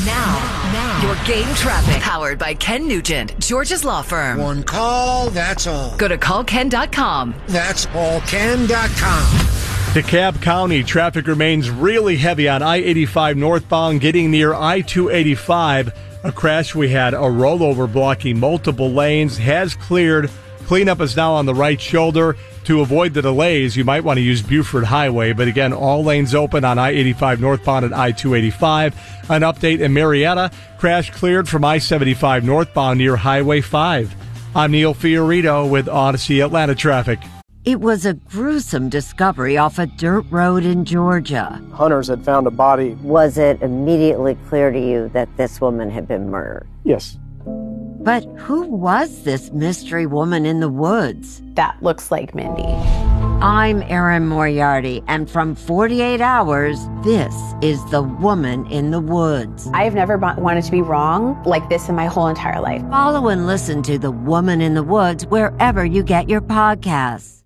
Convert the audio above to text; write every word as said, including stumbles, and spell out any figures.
Now, now, your game traffic powered by Ken Nugent, Georgia's law firm. One call, that's all. Go to call ken dot com. That's all ken dot com. DeKalb County, traffic remains really heavy on I eighty-five northbound, getting near I two eighty-five. A crash we had, a rollover blocking multiple lanes, has cleared. Cleanup is now on the right shoulder. To avoid the delays, you might want to use Buford Highway. But again, all lanes open on I eighty-five northbound and I two eighty-five. An update in Marietta, crash cleared from I seventy-five northbound near Highway five. I'm Neil Fiorito with Odyssey Atlanta Traffic. It was a gruesome discovery off a dirt road in Georgia. Hunters had found a body. Was it immediately clear to you that this woman had been murdered? Yes. But who was this mystery woman in the woods? That looks like Mindy. I'm Erin Moriarty, and from forty-eight hours, this is The Woman in the Woods. I've never wanted to be wrong like this in my whole entire life. Follow and listen to The Woman in the Woods wherever you get your podcasts.